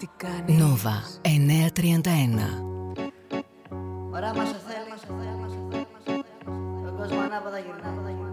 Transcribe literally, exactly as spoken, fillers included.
Τι κάνεις? Νόβα εννιακόσια τριάντα ένα. Ωραία μας θέλει. Ο κόσμος ανάποδα γυρνάει.